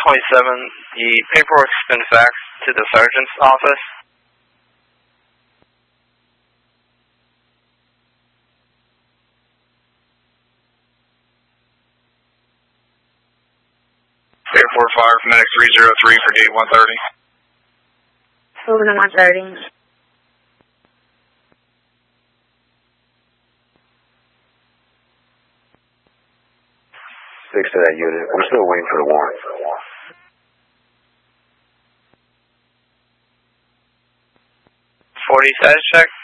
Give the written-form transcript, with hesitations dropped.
the paperwork's been faxed to the sergeant's office. Air 45, Medic 303 for gate 130. Moving to 130. Fix to that unit. I'm still waiting for the warrant. 40 status check.